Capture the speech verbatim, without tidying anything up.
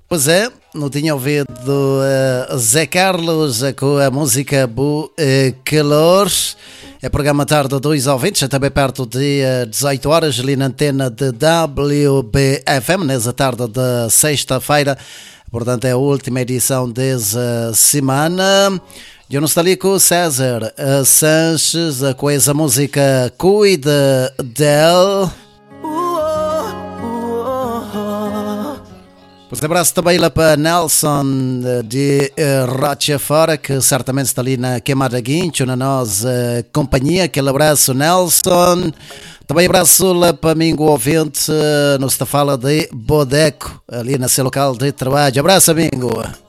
Pois é, não tinha ouvido uh, Zé Carlos uh, com a música Bu uh, Calor. É programa tarde dois ouvintes, é também perto de uh, dezoito horas, ali na antena de W B F M, nessa tarde de sexta-feira. Portanto, é a última edição dessa semana. Eu não estou ali com o César uh, Sanches, uh, com essa música Cuida dele. Um abraço também lá para Nelson de uh, Rocha Fora, que certamente está ali na Queimada Guincho, na nossa uh, companhia. Aquele abraço, Nelson. Também abraço lá para amigo ouvinte, uh, no se fala de Bodeco, ali no seu local de trabalho. Abraço, amigo.